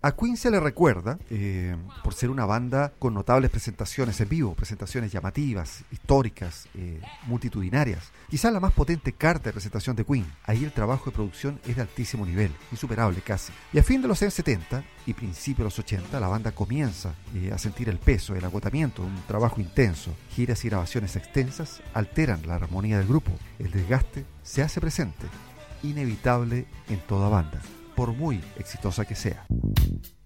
A Queen se le recuerda por ser una banda con notables presentaciones en vivo, presentaciones llamativas, históricas, multitudinarias. Quizás la más potente carta de presentación de Queen. Ahí el trabajo de producción es de altísimo nivel, insuperable casi. Y a fin de los años 70 y principios de los 80, la banda comienza a sentir el peso, el agotamiento de un trabajo intenso. Giras y grabaciones extensas alteran la armonía del grupo. El desgaste se hace presente, inevitable en toda banda, por muy exitosa que sea.